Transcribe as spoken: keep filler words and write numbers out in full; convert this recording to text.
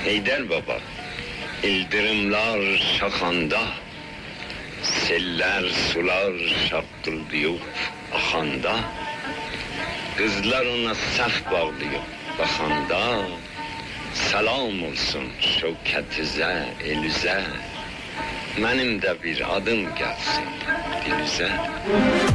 Heydər baba, ildırımlar şaxanda, seller sular şaqqıldayıb axanda, qızlar ona saf bağlayıb baxanda, salam olsun şövkətizə, elüzə, mənim də bir adım gəlsin dilizə.